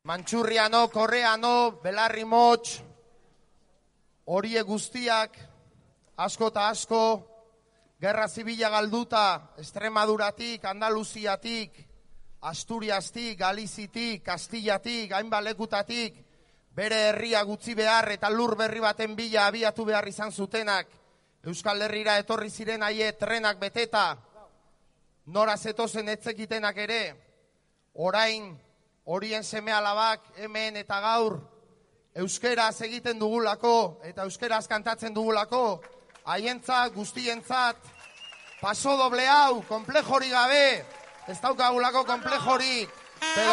Mantxurriano, Korreano, Belarri Motx, horie guztiak, asko eta asko, gerra zibila galduta, Extremaduratik, Andaluziatik, Asturiastik, Galizitik, Kastillatik, hainbat lekutatik, bere herria gutxi behar eta lur berri baten bila abiatu behar izan zutenak, Euskal Herrira etorri ziren haie trenak beteta, nora zetozen etzekitenak ere, orain horien seme alabak hemen eta gaur, euskeraz egiten dugulako eta euskeraz kantatzen dugulako, haientzat, guztientzat, paso doble hau, konplejori gabe, ez daukagulako konplejorik,